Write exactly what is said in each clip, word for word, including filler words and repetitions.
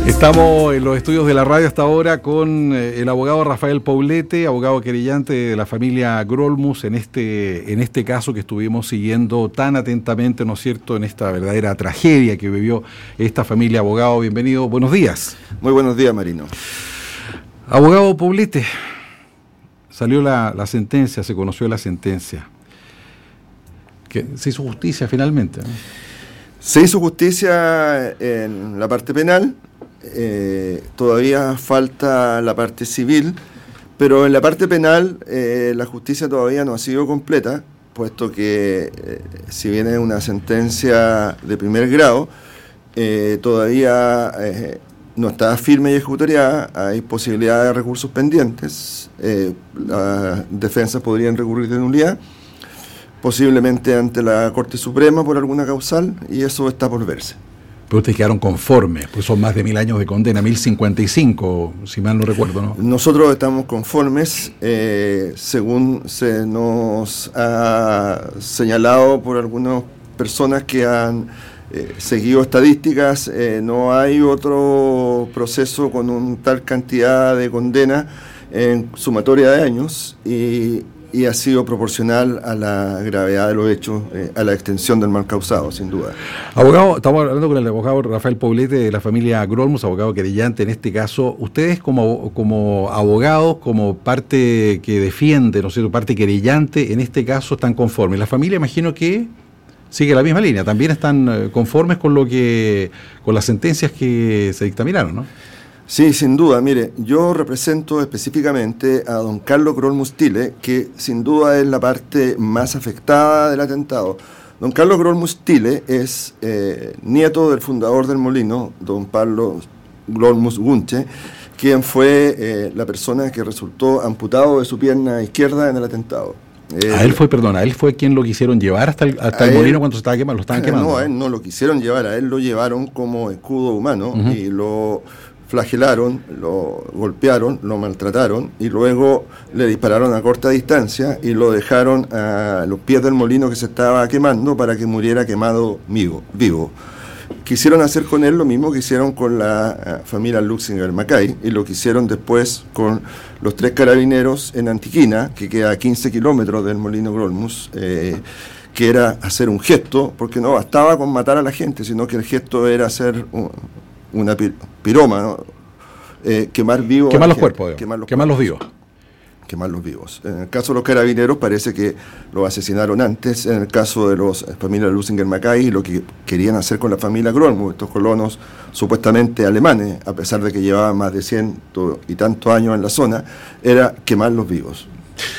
Estamos en los estudios de la radio hasta ahora con el abogado Rafael Poblete, abogado querellante de la familia Grolmus en este, en este caso que estuvimos siguiendo tan atentamente, ¿no es cierto?, en esta verdadera tragedia que vivió esta familia. Abogado, bienvenido, buenos días. Muy buenos días, Marino. Abogado Poblete, salió la, la sentencia, se conoció la sentencia. Que se hizo justicia finalmente, ¿no? Se hizo justicia en la parte penal. Eh, todavía falta la parte civil, pero en la parte penal eh, la justicia todavía no ha sido completa, puesto que eh, si bien es una sentencia de primer grado, eh, todavía eh, no está firme y ejecutoriada, hay posibilidad de recursos pendientes, eh, las defensas podrían recurrir de nulidad, posiblemente ante la Corte Suprema por alguna causal, y eso está por verse. Pero ustedes quedaron conformes, pues son más de mil años de condena, mil cincuenta y cinco, si mal no recuerdo, ¿no? Nosotros estamos conformes, eh, según se nos ha señalado por algunas personas que han eh, seguido estadísticas, eh, no hay otro proceso con una tal cantidad de condena en sumatoria de años, y y ha sido proporcional a la gravedad de los hechos, eh, a la extensión del mal causado, sin duda. Abogado, estamos hablando con el abogado Rafael Poblete de la familia Grolmus, abogado querellante en este caso. Ustedes como, como abogados, como parte que defiende, ¿no es cierto?, parte querellante, en este caso están conformes. La familia, imagino que sigue la misma línea, también están conformes con lo que, con las sentencias que se dictaminaron, ¿no? Sí, sin duda. Mire, yo represento específicamente a don Carlos Grolmus Tile, que sin duda es la parte más afectada del atentado. Don Carlos Grolmus Tile es eh, nieto del fundador del molino, don Pablo Grolmus Gunche, quien fue eh, la persona que resultó amputado de su pierna izquierda en el atentado. Eh, a él fue, perdón, a él fue quien lo quisieron llevar hasta el, hasta el él, molino cuando se estaba quemando, lo estaban quemando. No, a él no lo quisieron llevar, a él lo llevaron como escudo humano, uh-huh. y lo flagelaron, lo golpearon, lo maltrataron y luego le dispararon a corta distancia y lo dejaron a los pies del molino que se estaba quemando para que muriera quemado vivo. vivo. Quisieron hacer con él lo mismo que hicieron con la uh, familia Luxinger Macay, y lo que hicieron después con los tres carabineros en Antiquina, que queda a quince kilómetros del molino Grolmus, eh, que era hacer un gesto, porque no bastaba con matar a la gente, sino que el gesto era hacer un, una pir- piroma, ¿no? eh, quemar vivos. Quemar los cuerpos, quemar los, quemar los vivos. Quemar los vivos. En el caso de los carabineros parece que los asesinaron antes. En el caso de los familias Luxinger Macay, lo que querían hacer con la familia Grolmus, estos colonos supuestamente alemanes, a pesar de que llevaban más de ciento y tantos años en la zona, era quemar los vivos.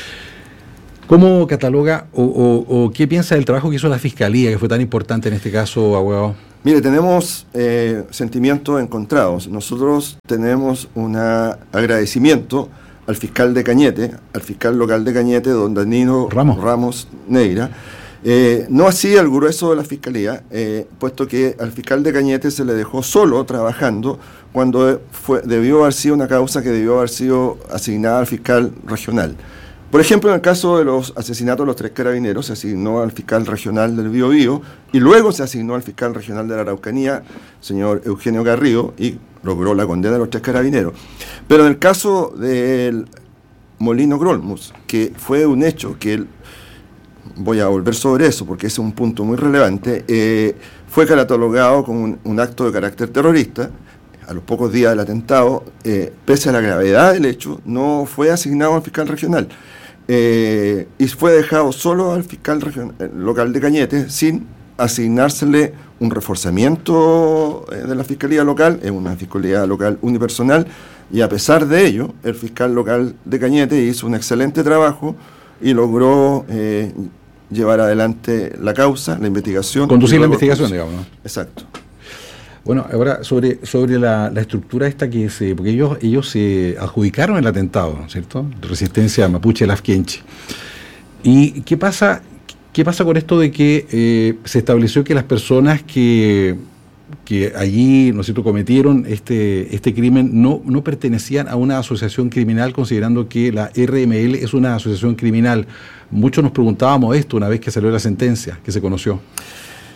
¿Cómo cataloga o, o, o qué piensa del trabajo que hizo la Fiscalía, que fue tan importante en este caso, abogado? Mire, tenemos eh, sentimientos encontrados. Nosotros tenemos un agradecimiento al fiscal de Cañete, al fiscal local de Cañete, don Danilo Ramos, Ramos Neira, eh, no así al grueso de la Fiscalía, eh, puesto que al fiscal de Cañete se le dejó solo trabajando cuando fue, debió haber sido una causa que debió haber sido asignada al fiscal regional. Por ejemplo, en el caso de los asesinatos de los tres carabineros, se asignó al fiscal regional del Biobío y luego se asignó al fiscal regional de la Araucanía, señor Eugenio Garrido, y logró la condena de los tres carabineros. Pero en el caso del molino Grolmus, que fue un hecho que él, voy a volver sobre eso porque es un punto muy relevante, eh, fue catalogado como un, un acto de carácter terrorista. A los pocos días del atentado, eh, pese a la gravedad del hecho, no fue asignado al fiscal regional. Eh, y fue dejado solo al fiscal regional, local de Cañete sin asignársele un reforzamiento eh, de la fiscalía local, es una fiscalía local unipersonal, y a pesar de ello, el fiscal local de Cañete hizo un excelente trabajo y logró eh, llevar adelante la causa, la investigación. Conducir la investigación, digamos, ¿no? Exacto. Bueno, ahora sobre sobre la, la estructura esta que se... Porque ellos ellos se adjudicaron el atentado, ¿no es cierto? De resistencia mapuche Lafkenche. ¿Y qué pasa, qué pasa con esto de que eh, se estableció que las personas que, que allí, ¿no es cierto?, cometieron este, este crimen no, no pertenecían a una asociación criminal, considerando que la R M L es una asociación criminal? Muchos nos preguntábamos esto una vez que salió la sentencia, que se conoció.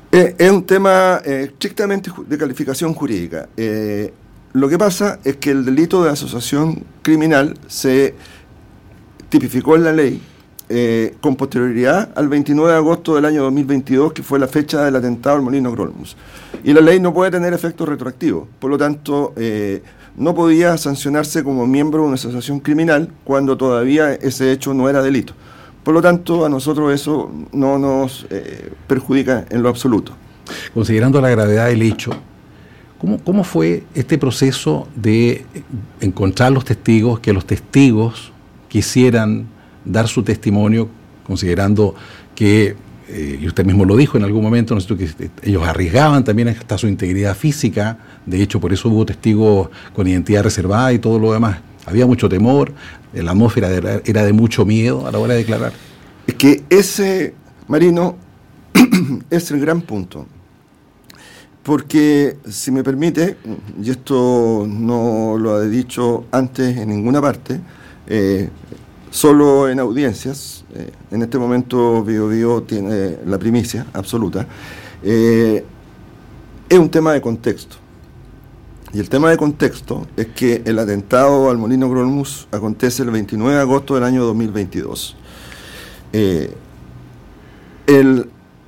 Eh, es un tema eh, estrictamente de calificación jurídica. Eh, lo que pasa es que el delito de asociación criminal se tipificó en la ley eh, con posterioridad al veintinueve de agosto del año dos mil veintidós, que fue la fecha del atentado al Molino Grolmus. Y la ley no puede tener efecto retroactivo. Por lo tanto, eh, no podía sancionarse como miembro de una asociación criminal cuando todavía ese hecho no era delito. Por lo tanto, a nosotros eso no nos eh, perjudica en lo absoluto. Considerando la gravedad del hecho, ¿cómo, cómo fue este proceso de encontrar los testigos, que los testigos quisieran dar su testimonio, considerando que, eh, y usted mismo lo dijo en algún momento, ¿no es cierto?, que ellos arriesgaban también hasta su integridad física? De hecho, por eso hubo testigos con identidad reservada y todo lo demás. Había mucho temor, la atmósfera era, era de mucho miedo a la hora de declarar. Es que ese, Marino, es el gran punto. Porque, si me permite, y esto no lo he dicho antes en ninguna parte, eh, solo en audiencias, eh, en este momento Bio Bio tiene la primicia absoluta, eh, es un tema de contexto. Y el tema de contexto es que el atentado al Molino Grolmus acontece el veintinueve de agosto del año dos mil veintidós. Eh, el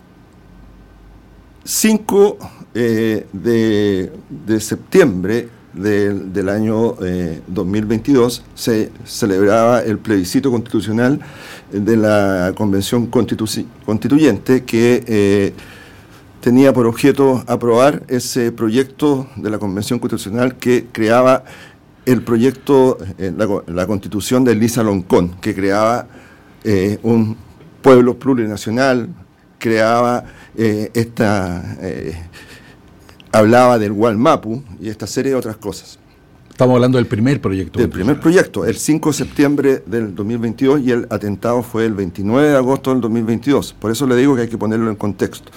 cinco eh, de, de septiembre de, del año eh, dos mil veintidós se celebraba el plebiscito constitucional de la Convención Constitu- Constituyente que eh, tenía por objeto aprobar ese proyecto de la Convención Constitucional que creaba el proyecto, eh, la, la Constitución de Elisa Loncón, que creaba eh, un pueblo plurinacional, creaba eh, esta, eh, hablaba del Gualmapu y esta serie de otras cosas. Estamos hablando del primer proyecto. Del primer proyecto, el cinco de septiembre del dos mil veintidós, y el atentado fue el veintinueve de agosto del dos mil veintidós. Por eso le digo que hay que ponerlo en contexto.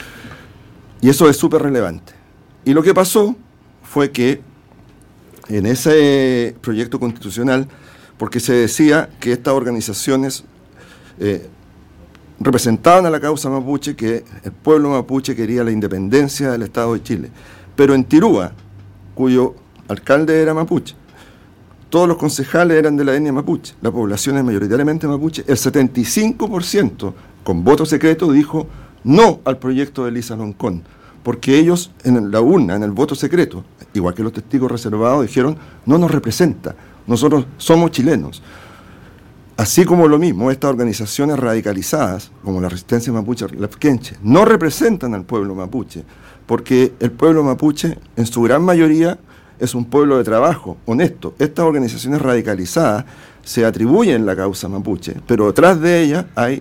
Y eso es súper relevante. Y lo que pasó fue que en ese proyecto constitucional, porque se decía que estas organizaciones eh, representaban a la causa mapuche, que el pueblo mapuche quería la independencia del Estado de Chile. Pero en Tirúa, cuyo alcalde era mapuche, todos los concejales eran de la etnia mapuche, la población es mayoritariamente mapuche, el setenta y cinco por ciento con voto secreto dijo no al proyecto de Elisa Loncón, porque ellos en la urna, en el voto secreto, igual que los testigos reservados, dijeron no nos representa, nosotros somos chilenos. Así como lo mismo, estas organizaciones radicalizadas, como la Resistencia Mapuche Lafkenche, no representan al pueblo mapuche, porque el pueblo mapuche, en su gran mayoría, es un pueblo de trabajo, honesto. Estas organizaciones radicalizadas se atribuyen la causa mapuche, pero detrás de ellas hay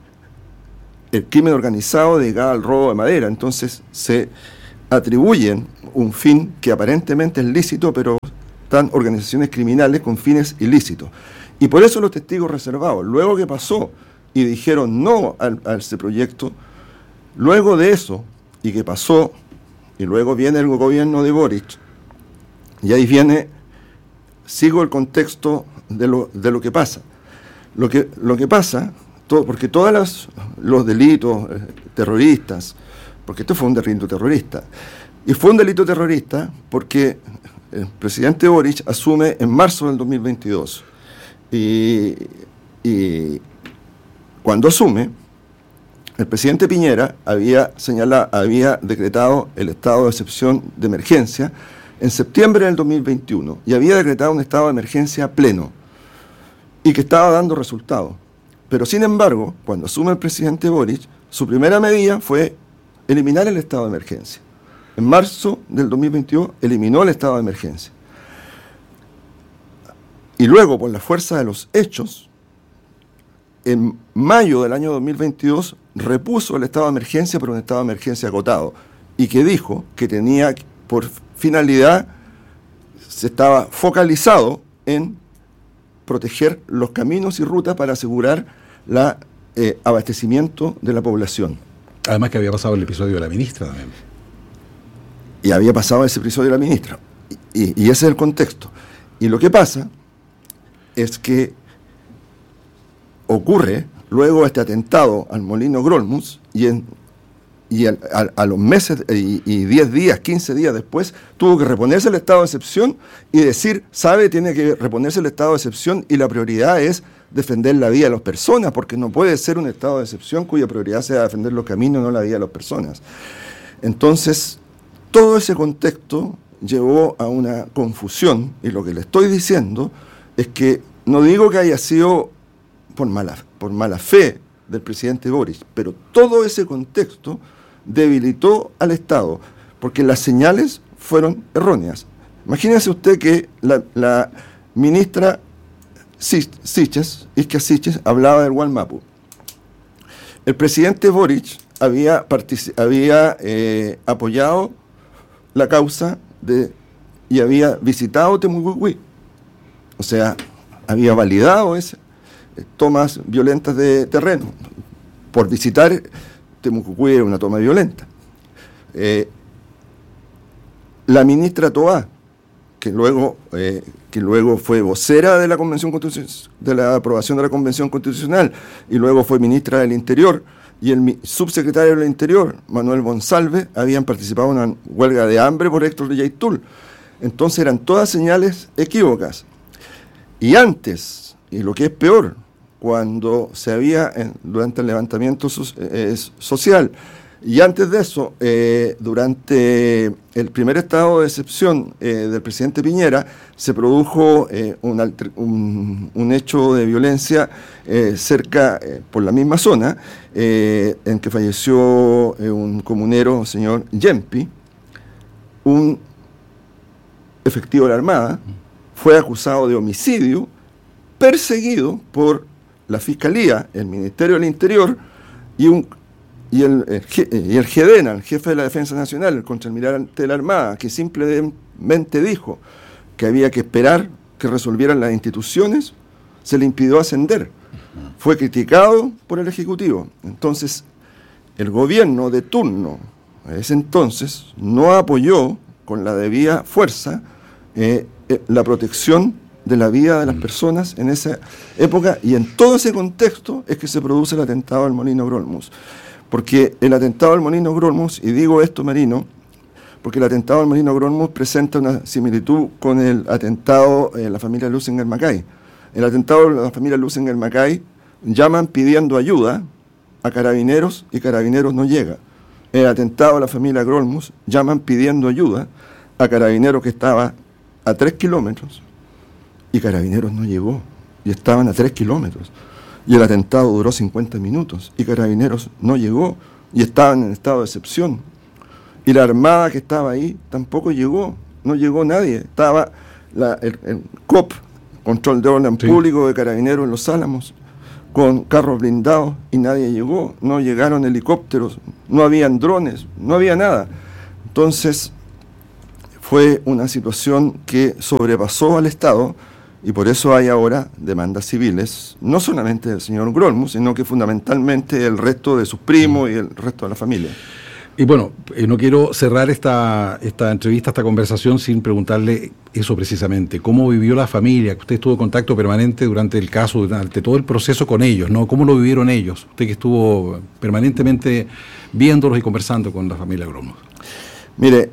el crimen organizado dedicado al robo de madera. Entonces se atribuyen un fin que aparentemente es lícito, pero están organizaciones criminales con fines ilícitos. Y por eso los testigos reservados, luego que pasó y dijeron no al, a ese proyecto, luego de eso, y que pasó, y luego viene el gobierno de Boric, y ahí viene, sigo el contexto de lo, de lo que pasa. Lo que, lo que pasa, todo, porque todos los, los delitos eh, terroristas, porque esto fue un delito terrorista, y fue un delito terrorista porque el presidente Boric asume en marzo del dos mil veintidós, y, y cuando asume, el presidente Piñera había señalado, había decretado el estado de excepción de emergencia en septiembre del dos mil veintiuno y había decretado un estado de emergencia pleno y que estaba dando resultados. Pero sin embargo, cuando asume el presidente Boric, su primera medida fue eliminar el estado de emergencia. En marzo del dos mil veintidós eliminó el estado de emergencia. Y luego, por la fuerza de los hechos, en mayo del año dos mil veintidós repuso el estado de emergencia, pero un estado de emergencia acotado, y que dijo que tenía por finalidad, se estaba focalizado en proteger los caminos y rutas para asegurar el eh, abastecimiento de la población. Además que había pasado el episodio de la ministra también. Y había pasado ese episodio de la ministra. Y, y, y ese es el contexto. Y lo que pasa es que ocurre luego este atentado al Molino Grolmus y en y a, a, a los meses y, y diez días, quince días después, tuvo que reponerse el estado de excepción y decir, sabe, tiene que reponerse el estado de excepción y la prioridad es defender la vida de las personas, porque no puede ser un estado de excepción cuya prioridad sea defender los caminos, no la vida de las personas. Entonces, todo ese contexto llevó a una confusión, y lo que le estoy diciendo es que no digo que haya sido por mala, por mala fe del presidente Boric, pero todo ese contexto debilitó al Estado, porque las señales fueron erróneas. Imagínese usted que la, la ministra Siches, Isquia Siches, hablaba del Gualmapu. El presidente Boric había, partic- había eh, apoyado la causa de, y había visitado Temucuicui. O sea, había validado esas eh, tomas violentas de terreno. Por visitar Temucuicui era una toma violenta. Eh, la ministra Toá, que luego, eh, que luego fue vocera de la Convención Constitucional, de la aprobación de la Convención Constitucional, y luego fue ministra del Interior, y el subsecretario del Interior, Manuel Monsalve, habían participado en una huelga de hambre por Héctor de Yaitul. Entonces eran todas señales equívocas. Y antes, y lo que es peor, cuando se había, en, durante el levantamiento so, eh, social, y antes de eso, eh, durante el primer estado de excepción eh, del presidente Piñera, se produjo eh, un, alter, un, un hecho de violencia eh, cerca, eh, por la misma zona, eh, en que falleció eh, un comunero, señor Yempi, un efectivo de la Armada, fue acusado de homicidio, perseguido por la Fiscalía, el Ministerio del Interior y un Y el, el, y el GEDENA, el jefe de la Defensa Nacional, el contraalmirante de la Armada, que simplemente dijo que había que esperar que resolvieran las instituciones, se le impidió ascender. Fue criticado por el Ejecutivo. Entonces, el gobierno de turno, a ese entonces, no apoyó con la debida fuerza eh, eh, la protección de la vida de las personas en esa época, y en todo ese contexto es que se produce el atentado al Molino Grolmus. Porque el atentado al Molino Grolmus, y digo esto, Marino, porque el atentado al Molino Grolmus presenta una similitud con el atentado en la familia Lusinger-Macay. El atentado de la familia Lusinger-Macay llaman pidiendo ayuda a Carabineros y Carabineros no llega. El atentado de la familia Grolmus llaman pidiendo ayuda a Carabineros que estaba a tres kilómetros y Carabineros no llegó y estaban a tres kilómetros. Y el atentado duró cincuenta minutos y Carabineros no llegó y estaban en estado de excepción. Y la Armada que estaba ahí tampoco llegó, no llegó nadie. Estaba la, el, el C O P, Control de Orden sí. Público de Carabineros en Los Álamos, con carros blindados y nadie llegó. No llegaron helicópteros, no habían drones, no había nada. Entonces fue una situación que sobrepasó al Estado. Y por eso hay ahora demandas civiles, no solamente del señor Grolmus, sino que fundamentalmente el resto de sus primos y el resto de la familia. Y bueno, eh, no quiero cerrar esta, esta entrevista, esta conversación sin preguntarle eso precisamente. ¿Cómo vivió la familia? Usted estuvo en contacto permanente durante el caso, durante todo el proceso con ellos, ¿no? ¿Cómo lo vivieron ellos? Usted que estuvo permanentemente viéndolos y conversando con la familia Grolmus. Mire,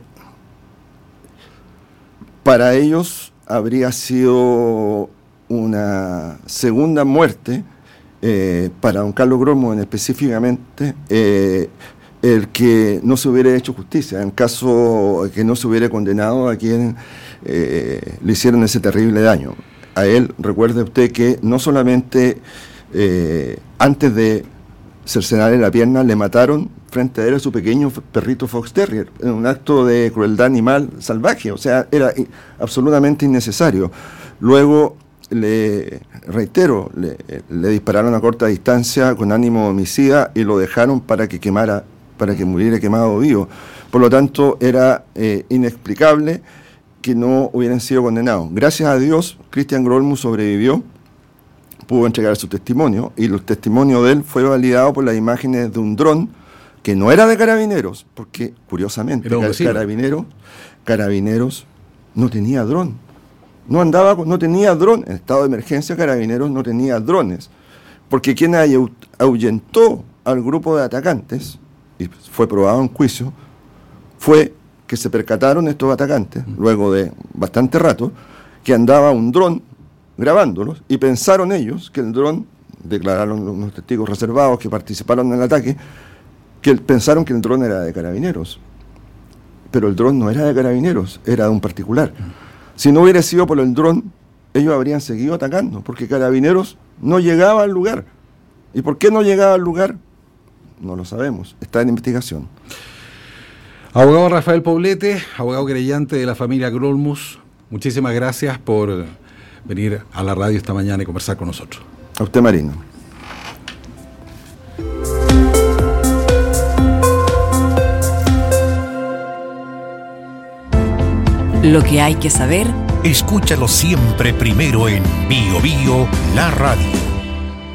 para ellos habría sido una segunda muerte eh, para don Carlos Grolmus específicamente, eh, el que no se hubiera hecho justicia, en caso que no se hubiera condenado a quien eh, le hicieron ese terrible daño. A él, recuerde usted que no solamente eh, antes de cercenarle la pierna, le mataron frente a él a su pequeño perrito Fox Terrier, en un acto de crueldad animal salvaje, o sea, era absolutamente innecesario. Luego, le reitero, le, le dispararon a corta distancia con ánimo homicida y lo dejaron para que quemara, para que muriera quemado vivo. Por lo tanto, era eh, inexplicable que no hubieran sido condenados. Gracias a Dios, Cristian Grolmus sobrevivió, pudo entregar su testimonio, y el testimonio de él fue validado por las imágenes de un dron que no era de Carabineros, porque curiosamente Carabineros, Carabineros no tenía dron, no andaba, no tenía dron, en estado de emergencia Carabineros no tenía drones, porque quien ahuyentó al grupo de atacantes y fue probado en juicio, fue que se percataron estos atacantes, luego de bastante rato, que andaba un dron grabándolos, y pensaron ellos que el dron, declararon unos testigos reservados que participaron en el ataque, que pensaron que el dron era de Carabineros. Pero el dron no era de Carabineros, era de un particular. Si no hubiera sido por el dron, ellos habrían seguido atacando, porque Carabineros no llegaba al lugar. ¿Y por qué no llegaba al lugar? No lo sabemos, está en investigación. Abogado Rafael Poblete, abogado querellante de la familia Grolmus, muchísimas gracias por venir a la radio esta mañana y conversar con nosotros. A usted, Marino. Lo que hay que saber, escúchalo siempre primero en Bio Bio, la radio.